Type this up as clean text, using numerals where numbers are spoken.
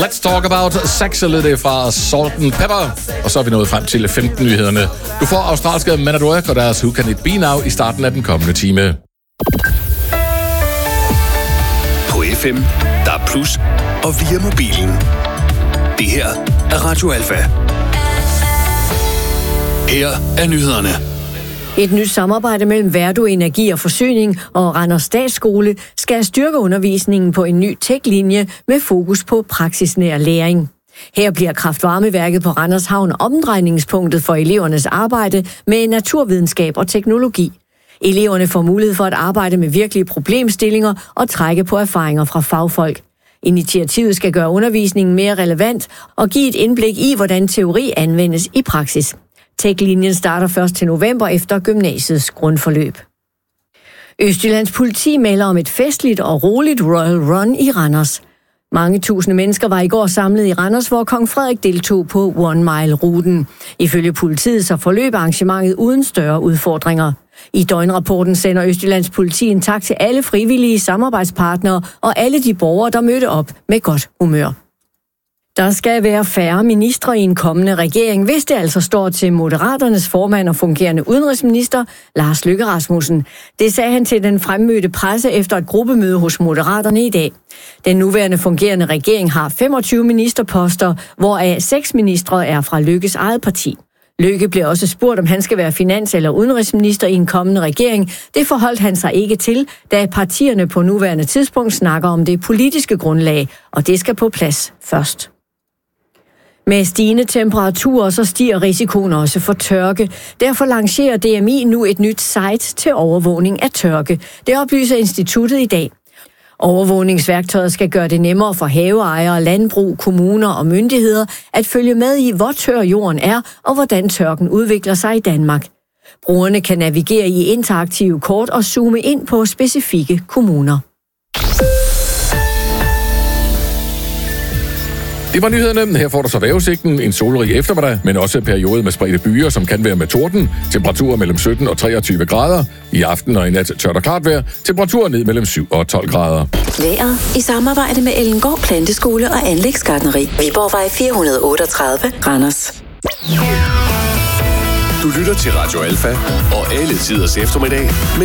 Let's talk about sexuality fra Salt and Pepper. Og så er vi nået frem til 15 nyhederne. Du får australske Men at Work og deres Who Can It Be Now i starten af den kommende time. På FM, der er plus og via mobilen. Det her er Radio Alfa. Her er nyhederne. Et nyt samarbejde mellem Verdo Energi og Forsyning og Randers Statsskole skal styrke undervisningen på en ny tech-linje med fokus på praksisnær læring. Her bliver kraftvarmeværket på Randers Havn omdrejningspunktet for elevernes arbejde med naturvidenskab og teknologi. Eleverne får mulighed for at arbejde med virkelige problemstillinger og trække på erfaringer fra fagfolk. Initiativet skal gøre undervisningen mere relevant og give et indblik i, hvordan teori anvendes i praksis. Tech-linjen starter først til november efter gymnasiets grundforløb. Østjyllands politi melder om et festligt og roligt Royal Run i Randers. Mange tusinde mennesker var i går samlet i Randers, hvor kong Frederik deltog på One Mile-ruten. Ifølge politiet så forløb arrangementet uden større udfordringer. I døgnrapporten sender Østjyllands politi en tak til alle frivillige samarbejdspartnere og alle de borgere, der mødte op med godt humør. Der skal være færre ministre i en kommende regering, hvis det altså står til Moderaternes formand og fungerende udenrigsminister, Lars Løkke Rasmussen. Det sagde han til den fremmødte presse efter et gruppemøde hos Moderaterne i dag. Den nuværende fungerende regering har 25 ministerposter, hvoraf 6 ministre er fra Løkkes eget parti. Løkke blev også spurgt, om han skal være finans- eller udenrigsminister i en kommende regering. Det forholdt han sig ikke til, da partierne på nuværende tidspunkt snakker om det politiske grundlag, og det skal på plads først. Med stigende temperaturer, så stiger risikoen også for tørke. Derfor lancerer DMI nu et nyt site til overvågning af tørke. Det oplyser instituttet i dag. Overvågningsværktøjet skal gøre det nemmere for haveejere, landbrug, kommuner og myndigheder at følge med i, hvor tør jorden er og hvordan tørken udvikler sig i Danmark. Brugerne kan navigere i interaktive kort og zoome ind på specifikke kommuner. Det var nyhederne. Her får du så vejrudsigten, en solrig eftermiddag, men også en periode med spredte byer, som kan være med torden. Temperaturer mellem 17 og 23 grader. I aften og i nat tørt og klart vejr. Temperaturer ned mellem 7 og 12 grader. Vejret i samarbejde med Ellengård Planteskole og Anlægsgartneri. Viborgvej 438, Randers. Du lytter til Radio Alfa og alle tiders eftermiddag.